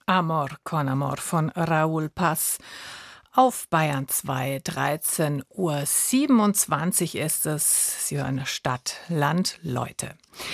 Amor con Amor von Raúl Paz auf Bayern 2, 13:27 Uhr ist es. Sie hören Stadt, Land, Leute.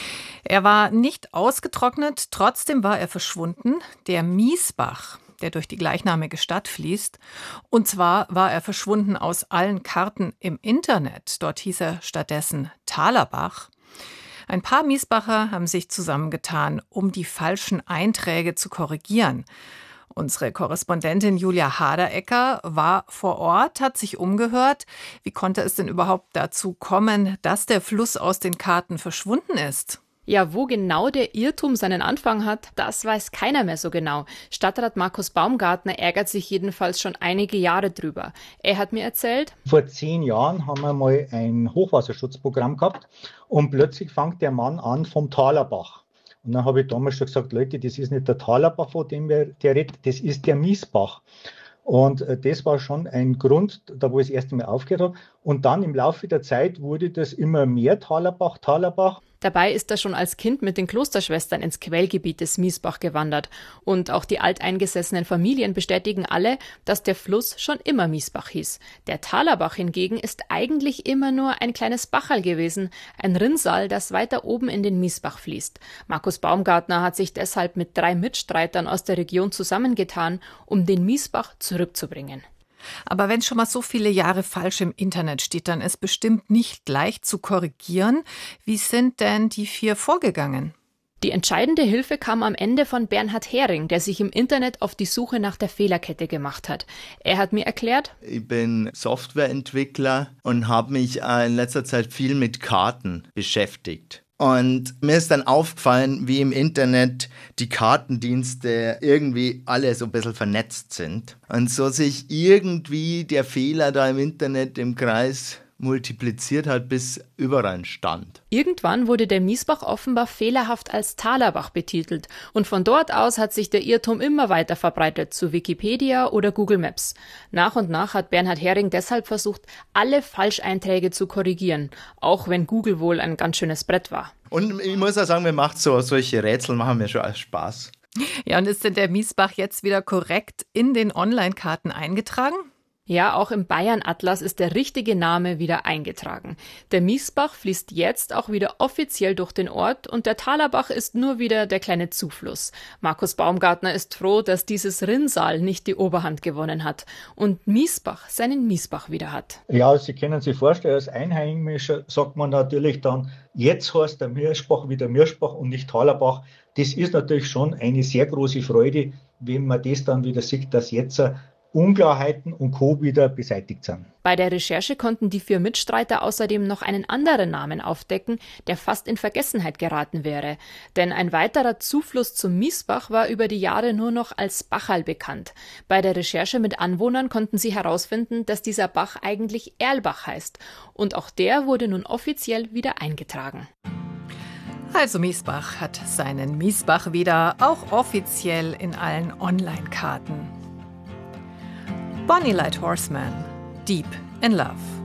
Er war nicht ausgetrocknet, trotzdem war er verschwunden. Der Miesbach, der durch die gleichnamige Stadt fließt. Und zwar war er verschwunden aus allen Karten im Internet. Dort hieß er stattdessen Thaler-Bach. Ein paar Miesbacher haben sich zusammengetan, um die falschen Einträge zu korrigieren. Unsere Korrespondentin Julia Haderecker war vor Ort, hat sich umgehört. Wie konnte es denn überhaupt dazu kommen, dass der Fluss aus den Karten verschwunden ist? Ja, wo genau der Irrtum seinen Anfang hat, das weiß keiner mehr so genau. Stadtrat Markus Baumgartner ärgert sich jedenfalls schon einige Jahre drüber. Er hat mir erzählt: Vor 10 Jahren haben wir mal ein Hochwasserschutzprogramm gehabt und plötzlich fängt der Mann an vom Thaler-Bach. Und dann habe ich damals schon gesagt, Leute, das ist nicht der Thaler-Bach, von dem der redet, das ist der Miesbach. Und das war schon ein Grund, da wo ich das erste Mal aufgehört habe. Und dann im Laufe der Zeit wurde das immer mehr Thaler-Bach, Thaler-Bach. Dabei ist er schon als Kind mit den Klosterschwestern ins Quellgebiet des Miesbach gewandert. Und auch die alteingesessenen Familien bestätigen alle, dass der Fluss schon immer Miesbach hieß. Der Thaler-Bach hingegen ist eigentlich immer nur ein kleines Bacherl gewesen, ein Rinnsal, das weiter oben in den Miesbach fließt. Markus Baumgartner hat sich deshalb mit 3 Mitstreitern aus der Region zusammengetan, um den Miesbach zurückzubringen. Aber wenn schon mal so viele Jahre falsch im Internet steht, dann ist bestimmt nicht leicht zu korrigieren. Wie sind denn die 4 vorgegangen? Die entscheidende Hilfe kam am Ende von Bernhard Hering, der sich im Internet auf die Suche nach der Fehlerkette gemacht hat. Er hat mir erklärt: Ich bin Softwareentwickler und habe mich in letzter Zeit viel mit Karten beschäftigt. Und mir ist dann aufgefallen, wie im Internet die Kartendienste irgendwie alle so ein bisschen vernetzt sind. Und so sich irgendwie der Fehler da im Internet im Kreis multipliziert hat, bis überall stand. Irgendwann wurde der Miesbach offenbar fehlerhaft als Thaler-Bach betitelt. Und von dort aus hat sich der Irrtum immer weiter verbreitet zu Wikipedia oder Google Maps. Nach und nach hat Bernhard Hering deshalb versucht, alle Falscheinträge zu korrigieren, auch wenn Google wohl ein ganz schönes Brett war. Und ich muss auch sagen, mir macht solche Rätsel machen mir schon Spaß. Ja, und ist denn der Miesbach jetzt wieder korrekt in den Online-Karten eingetragen? Ja, auch im Bayern-Atlas ist der richtige Name wieder eingetragen. Der Miesbach fließt jetzt auch wieder offiziell durch den Ort und der Thaler-Bach ist nur wieder der kleine Zufluss. Markus Baumgartner ist froh, dass dieses Rinnsal nicht die Oberhand gewonnen hat und Miesbach seinen Miesbach wieder hat. Ja, Sie können sich vorstellen, als Einheimischer sagt man natürlich dann, jetzt heißt der Miesbach wieder Miesbach und nicht Thaler-Bach. Das ist natürlich schon eine sehr große Freude, wenn man das dann wieder sieht, dass jetzt Unklarheiten und Co. wieder beseitigt sind. Bei der Recherche konnten die 4 Mitstreiter außerdem noch einen anderen Namen aufdecken, der fast in Vergessenheit geraten wäre. Denn ein weiterer Zufluss zum Miesbach war über die Jahre nur noch als Bacherl bekannt. Bei der Recherche mit Anwohnern konnten sie herausfinden, dass dieser Bach eigentlich Erlbach heißt. Und auch der wurde nun offiziell wieder eingetragen. Also Miesbach hat seinen Miesbach wieder, auch offiziell in allen Online-Karten. Bonnie Light Horseman, Deep in Love.